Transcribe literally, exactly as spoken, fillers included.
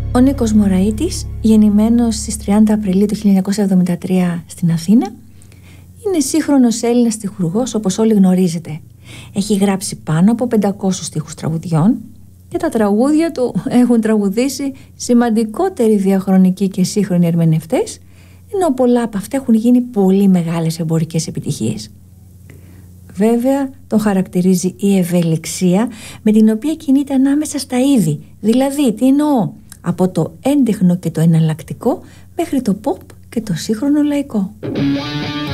Ο Νίκος Μωραΐτης, γεννημένος στις τριάντα Απριλίου του χίλια εννιακόσια εβδομήντα τρία στην Αθήνα, είναι σύγχρονος Έλληνας στιχουργός, όπως όλοι γνωρίζετε. Έχει γράψει πάνω από πεντακόσιους στίχους τραγουδιών και τα τραγούδια του έχουν τραγουδήσει σημαντικότεροι διαχρονικοί και σύγχρονοι ερμηνευτές, ενώ πολλά από αυτά έχουν γίνει πολύ μεγάλες εμπορικές επιτυχίες. Βέβαια, τον χαρακτηρίζει η ευελιξία με την οποία κινείται ανάμεσα στα είδη. Δηλαδή, τι εννοώ? Από το έντεχνο και το εναλλακτικό μέχρι το pop και το σύγχρονο λαϊκό.